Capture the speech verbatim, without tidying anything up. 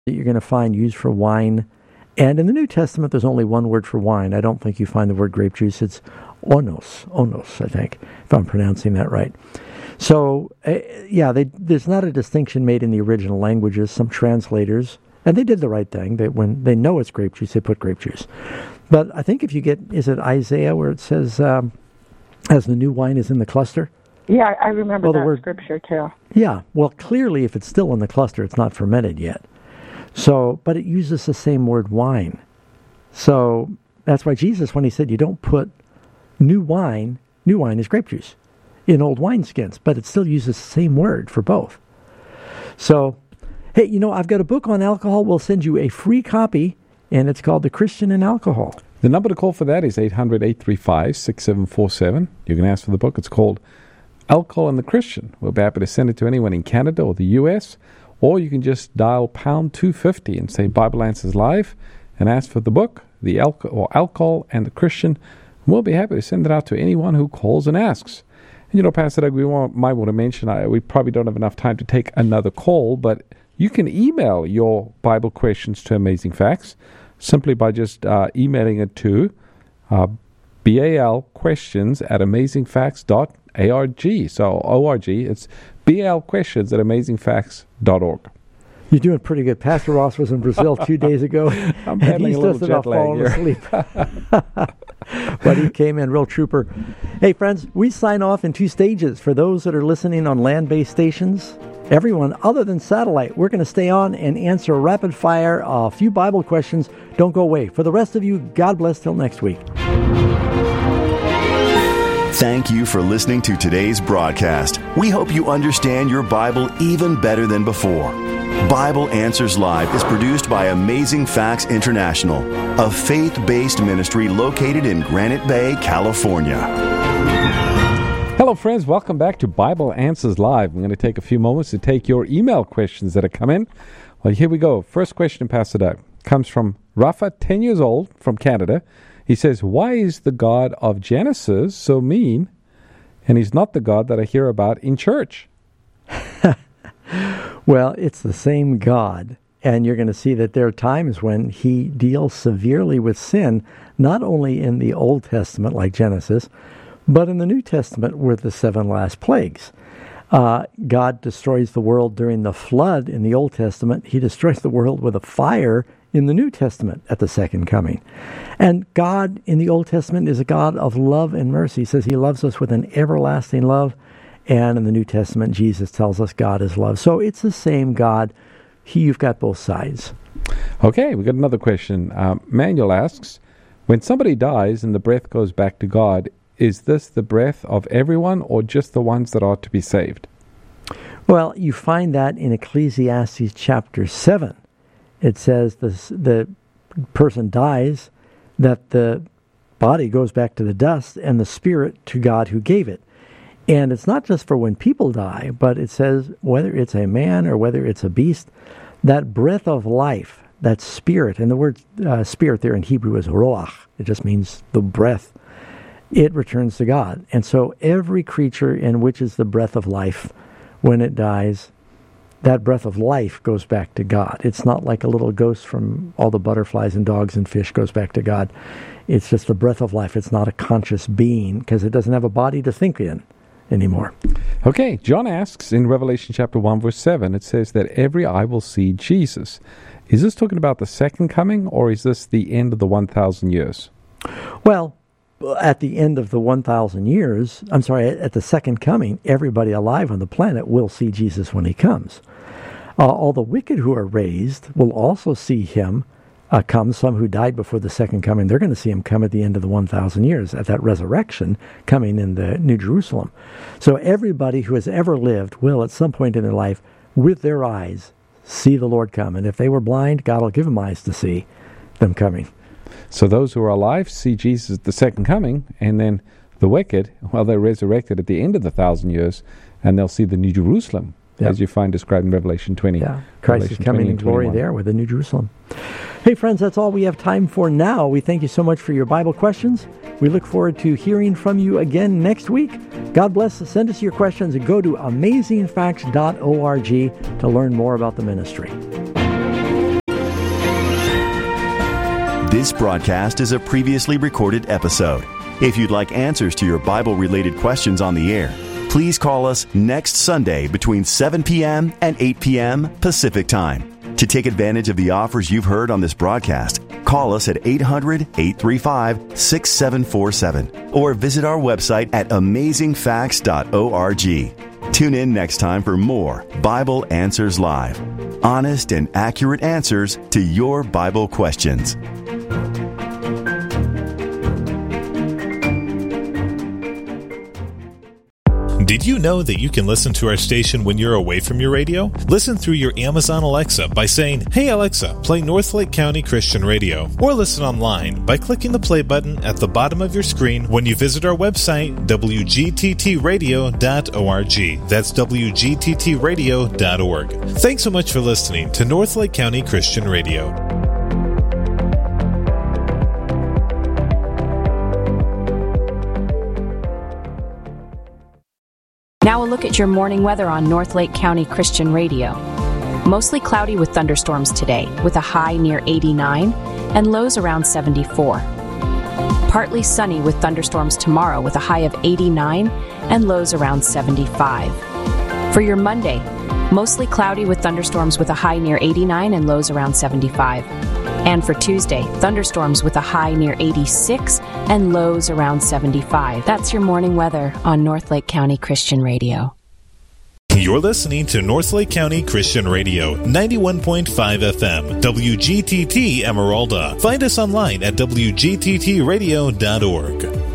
that you're going to find used for wine. And in the New Testament, there's only one word for wine. I don't think you find the word grape juice. It's onos, onos, I think, if I'm pronouncing that right. So, uh, yeah, they, there's not a distinction made in the original languages. Some translators, and they did the right thing, that when they know it's grape juice, they put grape juice. But I think if you get, is it Isaiah where it says, um, as the new wine is in the cluster? Yeah, I remember well, that the word, scripture too. Yeah, well, clearly if it's still in the cluster, it's not fermented yet. So, but it uses the same word wine. So that's why Jesus, when he said you don't put new wine, new wine is grape juice, in old wineskins, but it still uses the same word for both. So, hey, you know, I've got a book on alcohol. We'll send you a free copy, and it's called The Christian in Alcohol. The number to call for that is eight hundred, eight three five, six seven four seven. You can ask for the book. It's called Alcohol and the Christian. We'll be happy to send it to anyone in Canada or the U S, or you can just dial pound two fifty and say Bible Answers Live and ask for the book, the Alco- or Alcohol and the Christian. We'll be happy to send it out to anyone who calls and asks. And you know, Pastor Doug, we want, might want to mention, I, we probably don't have enough time to take another call, but you can email your Bible questions to Amazing Facts simply by just uh, emailing it to uh, balquestions at amazingfacts dot org. So O R G, it's balquestions at amazingfacts dot org. You're doing pretty good. Pastor Ross was in Brazil two days ago, I'm and he's a little just about jet lag falling here. asleep. But he came in, real trooper. Hey, friends, we sign off in two stages. For those that are listening on land-based stations, everyone other than satellite, we're going to stay on and answer rapid fire a few Bible questions. Don't go away. For the rest of you, God bless till next week. Thank you for listening to today's broadcast. We hope you understand your Bible even better than before. Bible Answers Live is produced by Amazing Facts International, a faith-based ministry located in Granite Bay, California. Hello, friends. Welcome back to Bible Answers Live. I'm going to take a few moments to take your email questions that have come in. Well, here we go. First question, Pastor Doug, comes from Rafa, ten years old, from Canada. He says, why is the God of Genesis so mean, and he's not the God that I hear about in church? Well, it's the same God, and you're going to see that there are times when he deals severely with sin, not only in the Old Testament, like Genesis, but in the New Testament with the seven last plagues. Uh, God destroys the world during the flood in the Old Testament. He destroys the world with a fire in the New Testament at the second coming. And God in the Old Testament is a God of love and mercy. He says he loves us with an everlasting love. And in the New Testament, Jesus tells us God is love. So it's the same God. He, you've got both sides. Okay, we got another question. Um, Manuel asks, when somebody dies and the breath goes back to God, is this the breath of everyone or just the ones that are to be saved? Well, you find that in Ecclesiastes chapter seven. It says this, the person dies, that the body goes back to the dust and the spirit to God who gave it. And it's not just for when people die, but it says whether it's a man or whether it's a beast, that breath of life, that spirit, and the word uh, spirit there in Hebrew is roach. It just means the breath. It returns to God. And so every creature in which is the breath of life, when it dies, that breath of life goes back to God. It's not like a little ghost from all the butterflies and dogs and fish goes back to God. It's just the breath of life. It's not a conscious being because it doesn't have a body to think in anymore. Okay, John asks in Revelation chapter one, verse seven, it says that every eye will see Jesus. Is this talking about the second coming, or is this the end of the one thousand years? Well, at the end of the one thousand years, I'm sorry, at the second coming, everybody alive on the planet will see Jesus when he comes. Uh, all the wicked who are raised will also see him uh, come. Some who died before the second coming, they're going to see him come at the end of the one thousand years, at that resurrection coming in the New Jerusalem. So everybody who has ever lived will, at some point in their life, with their eyes, see the Lord come. And if they were blind, God will give them eyes to see them coming. So those who are alive see Jesus at the second coming, and then the wicked, well, they're resurrected at the end of the thousand years, and they'll see the New Jerusalem, yep, as you find described in Revelation twenty. Yeah, Christ Revelation is coming in glory there with the New Jerusalem. Hey, friends, that's all we have time for now. We thank you so much for your Bible questions. We look forward to hearing from you again next week. God bless. Send us your questions and go to amazing facts dot org to learn more about the ministry. This broadcast is a previously recorded episode. If you'd like answers to your Bible-related questions on the air, please call us next Sunday between seven p.m. and eight p.m. Pacific Time. To take advantage of the offers you've heard on this broadcast, call us at eight hundred, eight three five, six seven four seven or visit our website at amazing facts dot org. Tune in next time for more Bible Answers Live. Honest and accurate answers to your Bible questions. Did you know that you can listen to our station when you're away from your radio? Listen through your Amazon Alexa by saying, "Hey Alexa, play Northlake County Christian Radio." Or listen online by clicking the play button at the bottom of your screen when you visit our website, w g t t radio dot org. That's w g t t radio dot org. Thanks so much for listening to Northlake County Christian Radio. Now a look at your morning weather on Northlake County Christian Radio. Mostly cloudy with thunderstorms today, with a high near eighty-nine and lows around seventy-four. Partly sunny with thunderstorms tomorrow, with a high of eighty-nine and lows around seventy-five. For your Monday, mostly cloudy with thunderstorms with a high near eighty-nine and lows around seventy-five. And for Tuesday, thunderstorms with a high near eighty-six and lows around seventy-five. That's your morning weather on Northlake County Christian Radio. You're listening to Northlake County Christian Radio, ninety-one point five F M, W G T T Emeralda. Find us online at w g t t radio dot org.